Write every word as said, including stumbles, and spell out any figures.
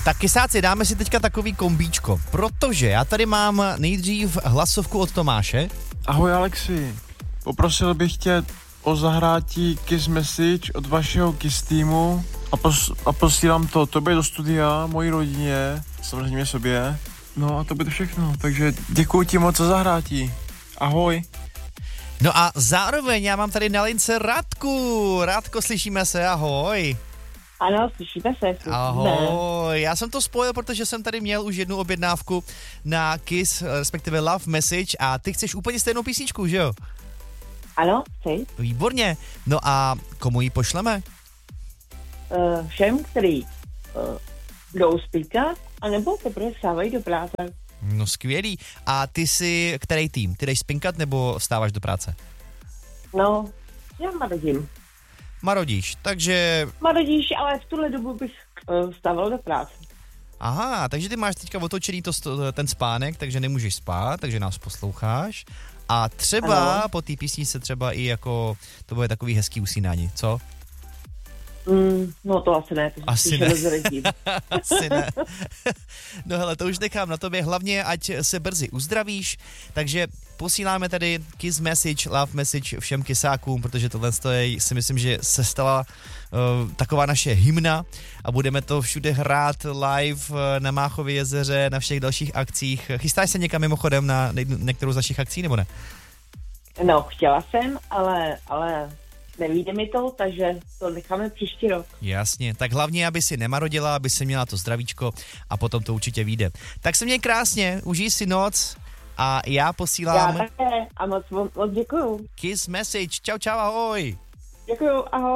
Tak kysáci, dáme si teďka takový kombíčko, protože já tady mám nejdřív hlasovku od Tomáše. Ahoj Alexi, poprosil bych tě o zahrátí Kiss Message od vašeho Kiss týmu a, pos- a posílám to tobě do studia, mojí rodině, samozřejmě sobě. No a to bude všechno, takže děkuji ti moc za zahrátí. Ahoj. No a zároveň já mám tady na lince Radku. Radko, slyšíme se, ahoj. Ano, slyšíme se. Ahoj, já jsem to spojil, protože jsem tady měl už jednu objednávku na Kiss, respektive Love Message a ty chceš úplně stejnou písničku, že jo? Ano, chci. Výborně. No a komu ji pošleme? Uh, všem, který uh, jdou spíkat, anebo teprve vstávají do práce. No skvělý. A ty jsi který tým? Ty jdeš spinkat nebo vstáváš do práce? No, já marodím. Marodíš, takže... Marodíš, ale v tuhle dobu bych uh, vstával do práce. Aha, takže ty máš teďka otočený to, ten spánek, takže nemůžeš spát, takže nás posloucháš. A třeba ano. Po té písničce třeba i jako, to bude takový hezký usínání, co? Mm, no to asi ne, to asi ne. Asi ne. No hele, to už nechám na tobě, hlavně ať se brzy uzdravíš, takže posíláme tady Kiss Message, Love Message všem kysákům, protože tohle je, si myslím, že se stala uh, taková naše hymna a budeme to všude hrát live na Máchově jezeře, na všech dalších akcích. Chystáš se někam mimochodem na některou z našich akcí, nebo ne? No, chtěla jsem, ale, ale nevíde mi to, takže to necháme příští rok. Jasně, tak hlavně, aby si nemarodila, aby si měla to zdravíčko a potom to určitě vyjde. Tak se měj krásně, užij si noc a já posílám... Já také a moc, moc děkuju. Kiss Message, čau čau, ahoj. Děkuju, ahoj.